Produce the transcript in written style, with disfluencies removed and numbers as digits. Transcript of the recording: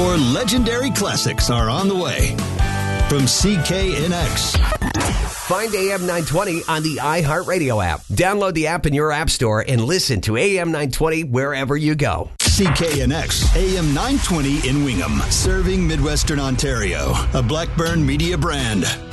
More legendary classics are on the way. From CKNX. Find AM 920 on the iHeartRadio app. Download the app in your app store and listen to AM 920 wherever you go. CKNX, AM 920 in Wingham. Serving Midwestern Ontario. A Blackburn Media brand.